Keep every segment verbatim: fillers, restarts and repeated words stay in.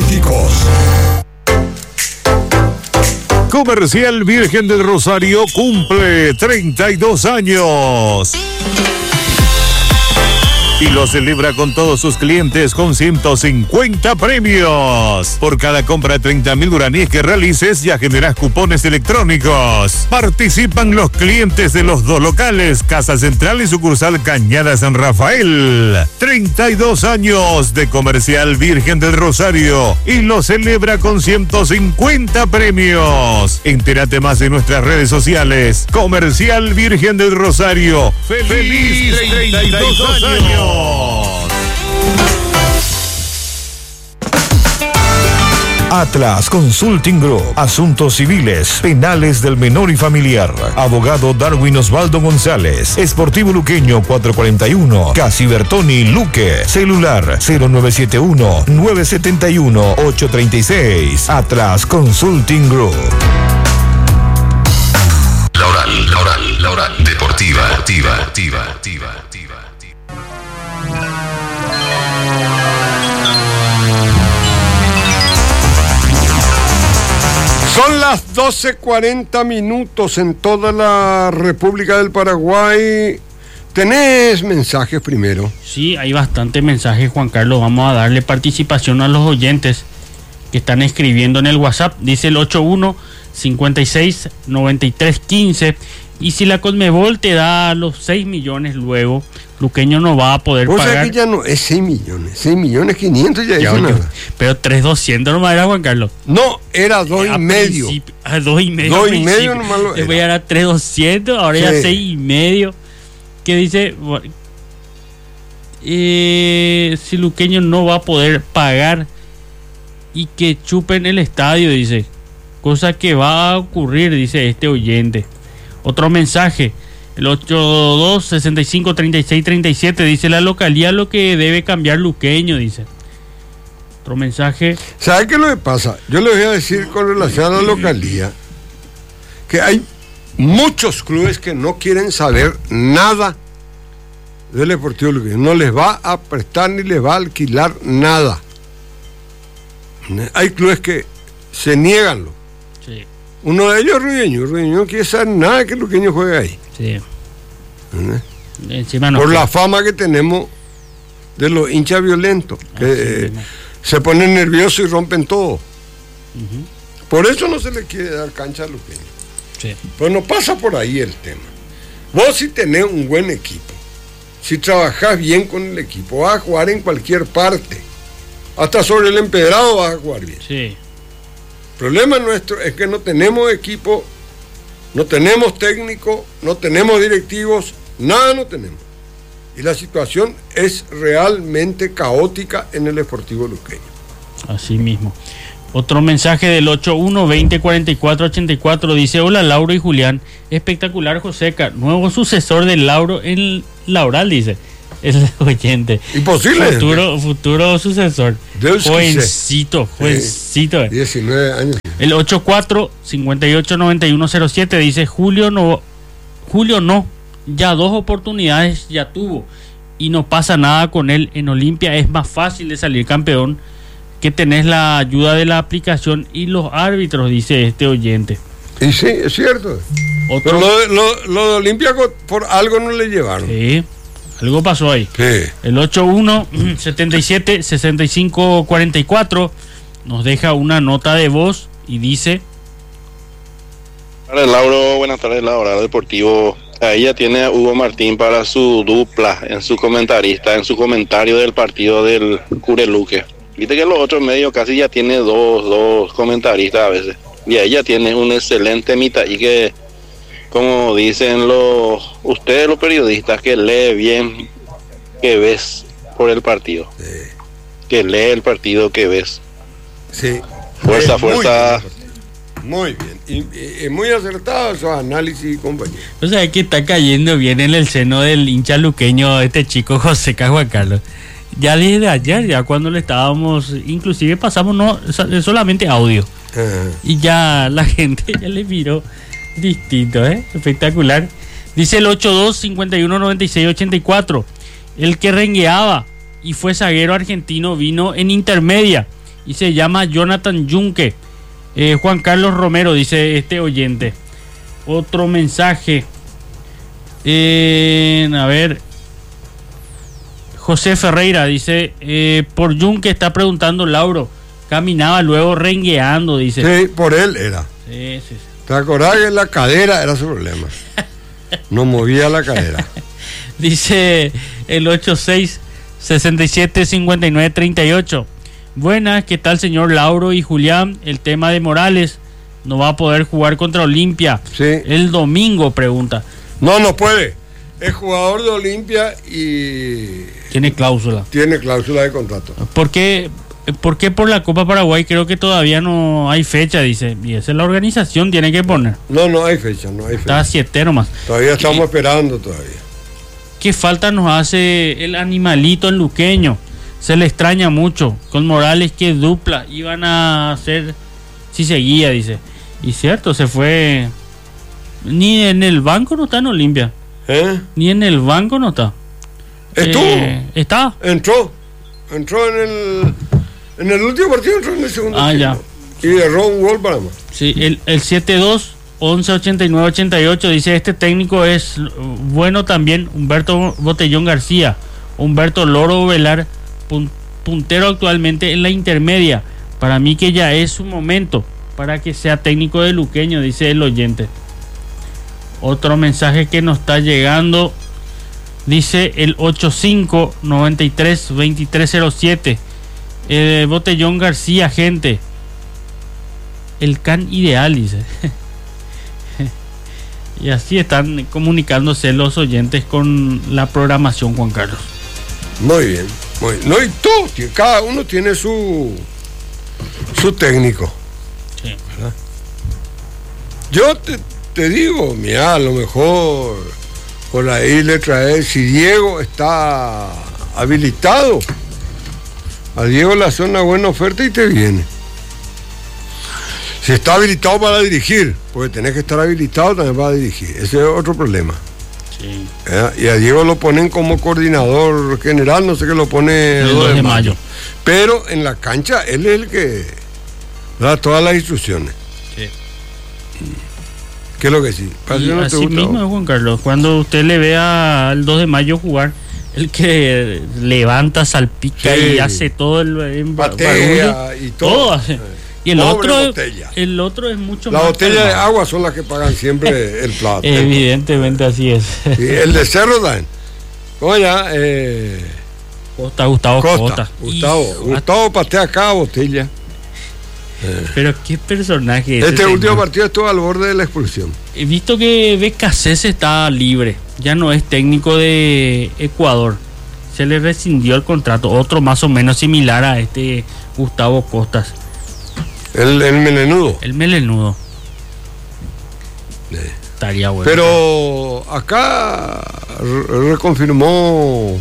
electrodomésticos. Comercial Virgen del Rosario cumple treinta y dos años. Y lo celebra con todos sus clientes con ciento cincuenta premios. Por cada compra de treinta mil guaraníes que realices, ya generas cupones electrónicos. Participan los clientes de los dos locales, Casa Central y sucursal Cañada San Rafael. treinta y dos años de Comercial Virgen del Rosario y lo celebra con ciento cincuenta premios. Entérate más en nuestras redes sociales. Comercial Virgen del Rosario. ¡Feliz, ¡Feliz treinta y dos años! Atlas Consulting Group, asuntos civiles, penales del menor y familiar. Abogado Darwin Osvaldo González, Sportivo Luqueño cuatrocientos cuarenta y uno, Casi Bertoni Luque, celular cero nueve siete uno, nueve siete uno, ocho tres seis. Atlas Consulting Group. La Oral, La Oral, La Oral Deportiva, Deportiva, Deportiva, Deportiva. Son las doce cuarenta minutos en toda la República del Paraguay. ¿Tenés mensajes primero? Sí, hay bastante mensajes, Juan Carlos. Vamos a darle participación a los oyentes que están escribiendo en el WhatsApp. Dice el ochenta y uno, cincuenta y seis, noventa y tres, quince. Y si la Conmebol te da los seis millones luego, Luqueño no va a poder o pagar. O sea que ya no es seis millones, seis millones quinientos ya, ya dice nada. Pero tres doscientos nomás era, Juan Carlos. No, era dos y medio. A dos y medio. Dos y medio nomás lo era. Después ya era tres doscientos, ahora sí. Ya seis y medio. Que dice, eh, si Luqueño no va a poder pagar y que chupen el estadio, dice. Cosa que va a ocurrir, dice este oyente. Otro mensaje, el ochenta y dos, sesenta y cinco, treinta y seis, treinta y siete, dice la localidad lo que debe cambiar Luqueño, dice. Otro mensaje. ¿Sabe qué es lo que pasa? Yo le voy a decir con relación a la localidad que hay muchos clubes que no quieren saber nada del Deportivo Luqueño. No les va a prestar ni les va a alquilar nada. Hay clubes que se niegan. Sí. Uno de ellos es Ruideño. Ruideño no quiere saber nada que Luqueño juegue ahí. Sí. Encima no Por quiere. La fama que tenemos de los hinchas violentos, que eh, se ponen nerviosos y rompen todo. Uh-huh. Por eso no se le quiere dar cancha a Luqueño. Sí. Pues no pasa por ahí el tema. Vos si tenés un buen equipo, si trabajás bien con el equipo, vas a jugar en cualquier parte. Hasta sobre el empedrado vas a jugar bien. Sí. El problema nuestro es que no tenemos equipo, no tenemos técnico, no tenemos directivos, nada no tenemos. Y la situación es realmente caótica en el Sportivo Luqueño. Así mismo. Otro mensaje del ochenta y uno, veinte, cuarenta y cuatro, ochenta y cuatro dice: hola Lauro y Julián, espectacular Joseca, nuevo sucesor de Lauro en Laural, dice el oyente. Imposible. Futuro, futuro sucesor. Dios jovencito, jovencito. Eh, diecinueve años. El ochenta y cuatro, cincuenta y ocho, noventa y uno, cero siete dice: Julio no, Julio no, ya dos oportunidades ya tuvo y no pasa nada con él. En Olimpia es más fácil de salir campeón, que tenés la ayuda de la aplicación y los árbitros, dice este oyente. Y sí, es cierto. Otro... Pero lo, lo, lo de Olimpia por algo no le llevaron. Sí. Algo pasó ahí. Sí. El ochenta y uno, setenta y siete, sesenta y cinco, cuarenta y cuatro nos deja una nota de voz y dice: Buenas tardes, Lauro. Buenas tardes, Laura Deportivo. Ahí ya tiene a Hugo Martín para su dupla en su comentarista, en su comentario del partido del Cureluque. Viste que los otros medios casi ya tiene dos, dos comentaristas a veces. Y ahí ya tiene un excelente mitad y que, como dicen los ustedes los periodistas, que lee bien, que ves por el partido. Sí. Que lee el partido que ves. Sí. Fuerza, muy fuerza. Bien, muy bien. Y, y, y muy acertado esos análisis y compañía. O sea, que está cayendo bien en el seno del hincha luqueño este chico Joseca Juan Carlos. Ya desde ayer, ya cuando le estábamos, inclusive pasamos no solamente audio. Uh-huh. Y ya la gente ya le miró distinto, ¿eh? Espectacular. Dice el ochenta y dos, cincuenta y uno, noventa y seis, ochenta y cuatro. El que rengueaba y fue zaguero argentino vino en intermedia y se llama Jonathan Yunque. Eh, Juan Carlos Romero, dice este oyente. Otro mensaje. Eh, a ver. José Ferreira dice, eh, por Yunque está preguntando Lauro. Caminaba luego rengueando, dice. Sí, por él era. Sí, sí, sí. ¿Te acordás que la cadera era su problema? No movía la cadera. Dice el ochenta y seis, sesenta y siete, cincuenta y nueve, treinta y ocho. Buenas, ¿qué tal señor Lauro y Julián? El tema de Morales, no va a poder jugar contra Olimpia. Sí. El domingo, pregunta. No, no puede. Es jugador de Olimpia y Tiene cláusula. tiene cláusula de contrato. ¿Por qué, ¿Por qué por la Copa Paraguay? Creo que todavía no hay fecha, dice. Y esa es la organización, tiene que poner. No, no hay fecha, no hay Está a fecha. siete nomás. Todavía estamos ¿Qué, esperando todavía. qué falta nos hace el animalito en Luqueño? Se le extraña mucho. Con Morales, que dupla iban a hacer si seguía, dice. Y cierto, se fue. Ni en el banco no está en Olimpia. ¿Eh? Ni en el banco no está. Estuvo. Eh, ¿Está? Entró. Entró en el en el último partido, entró en el segundo Ah, tiempo. Y derró un gol para más. Sí, el, el siete dos, once ochenta y nueve, ochenta y ocho dice, este técnico es bueno también, Humberto Botellón García, Humberto Loro Velar, pun, puntero actualmente en la intermedia. Para mí que ya es su momento para que sea técnico de Luqueño, dice el oyente. Otro mensaje que nos está llegando, dice el ochenta y cinco, noventa y tres, veintitrés cero siete. Eh, Botellón García, gente. El can ideal, dice. Y así están comunicándose los oyentes con la programación, Juan Carlos. Muy bien. Muy bien. No, y todo, tiene- cada uno tiene su su técnico. Sí. ¿Verdad? Yo te, te digo, mira, a lo mejor por ahí le trae, si Diego está habilitado, a Diego le hace una buena oferta y te viene. Si está habilitado para dirigir, porque tenés que estar habilitado también para dirigir. Ese es otro problema. Sí. ¿Verdad? Y a Diego lo ponen como coordinador general, no sé qué lo pone El el dos de mayo. Pero en la cancha él es el que da todas las instrucciones. Sí. ¿Qué es lo que sí? Parece Y que no te así gusta, mismo, ¿o? Juan Carlos, cuando usted le vea al dos de mayo jugar, el que levanta, salpica Sí. y hace todo el, el Patea barullo, y todo. todo hace. Y el Pobre otro, botella. el otro es mucho Las más botellas de calmado. agua son las que pagan siempre el plato. Evidentemente así es. Y el de Cerro también. ¿Cómo ya? Eh, Costa, Gustavo Costa. Costa. Gustavo. Hijo, Gustavo patea cada botella. pero qué personaje es Este ese último señor. partido estuvo al borde de la expulsión. He visto que Becasés está libre. Ya no es técnico de Ecuador. Se le rescindió el contrato. Otro más o menos similar a este Gustavo Costas. El, el melenudo. El melenudo. Sí. Estaría bueno. Pero acá re- reconfirmó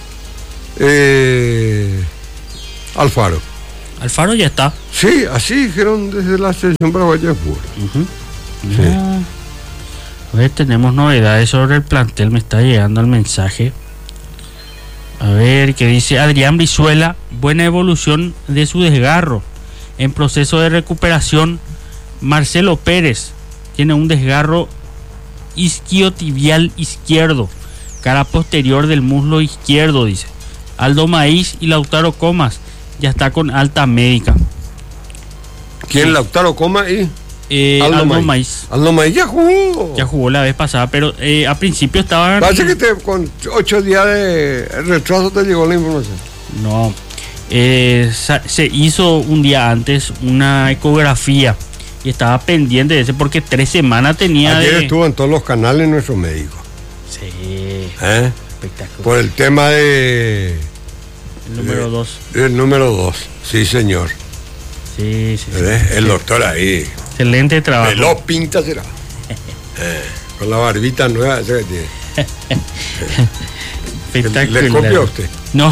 eh, Alfaro. Alfaro ya está. Sí, así dijeron desde la selección paraguaya de fútbol. Sí. Ya. A ver, tenemos novedades sobre el plantel. Me está llegando el mensaje. A ver, que dice Adrián Brizuela, buena evolución de su desgarro. En proceso de recuperación, Marcelo Pérez tiene un desgarro isquiotibial izquierdo, cara posterior del muslo izquierdo, dice. Aldo Maíz y Lautaro Comas ya está con alta médica. ¿Quién? Sí. Lautaro Coma y Eh, Aldo, Aldo Maíz. Maíz Aldo Maíz ya jugó. ya jugó la vez pasada, pero eh, a principio estaban... Parece que te, con ocho días de retraso te llegó la información. No, eh, sa- se hizo un día antes una ecografía y estaba pendiente de ese porque tres semanas tenía Ayer de... estuvo en todos los canales nuestro médico. Sí, ¿Eh? espectacular. Por el tema de El número dos. el número dos. Sí, señor. Sí, sí, sí. ¿Eh? El doctor ahí. Excelente trabajo. Pelo pinta será. Eh, con la barbita nueva esa que tiene. Espectacular. ¿Le copia a usted? No.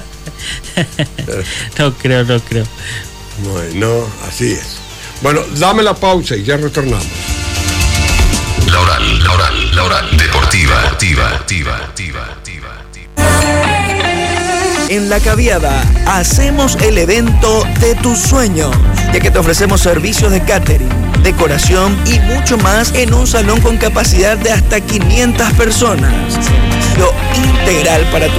No creo, no creo. Bueno, así es. Bueno, dame la pausa y ya retornamos. La hora, la hora, la hora deportiva, deportiva, deportiva, deportiva, deportiva. En La Caviada hacemos el evento de tus sueños, ya que te ofrecemos servicios de catering, decoración y mucho más en un salón con capacidad de hasta quinientas personas. Servicio integral para tu